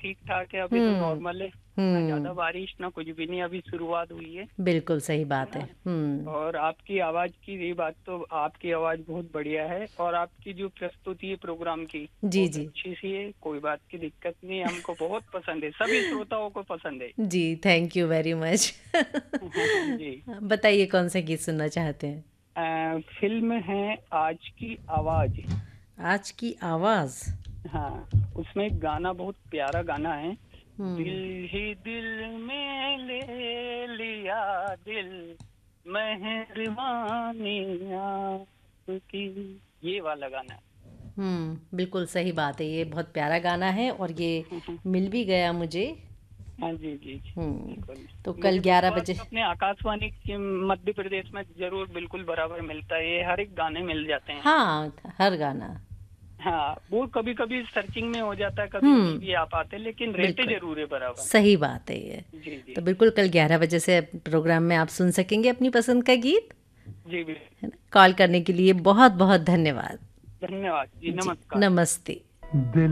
ठीक ठाक है, अभी तो नॉर्मल है। ना ज्यादा बारिश ना कुछ भी नहीं, अभी शुरुआत हुई है बिल्कुल सही है बात है। ना। और आपकी आवाज की ये बात, तो आपकी आवाज बहुत बढ़िया है, और आपकी जो प्रस्तुति है प्रोग्राम की जी बहुत जी। अच्छी सी है, कोई बात की दिक्कत नहीं है, हमको बहुत पसंद है, सभी श्रोताओं को पसंद है। जी, थैंक यू वेरी मच। जी। बताइए कौन सा गीत सुनना चाहते हैं? फिल्म है आज की आवाज। आज की आवाज़। हाँ, उसमें एक गाना, बहुत प्यारा गाना है। हुँ, दिल ही दिल में ले लिया दिल, मेहरबानी आपकी, ये वाला गाना बिल्कुल सही बात है, ये बहुत प्यारा गाना है और ये है। मिल भी गया मुझे। हाँ जी जी जी, हुँ, बिल्कुल। तो कल मुझे 11 विश्वास बजे। है अपने आकाशवाणी के मध्य प्रदेश में जरूर बिल्कुल बराबर मिलता है, ये हर एक गाने मिल जाते हैं। हाँ, हर गाना। हाँ, वो कभी कभी सर्चिंग में हो जाता है, कभी नहीं हुँ, भी आ पाते, लेकिन रहते बिल्कुल, जरूर है बराबर। सही बात है ये। जी जी तो बिल्कुल कल 11 बजे से प्रोग्राम में आप सुन सकेंगे अपनी पसंद का गीत, जी। है ना? कॉल करने के लिए बहुत-बहुत धन्यवाद। धन्यवाद जी, जी, नमस्कार। नमस्ते। दिल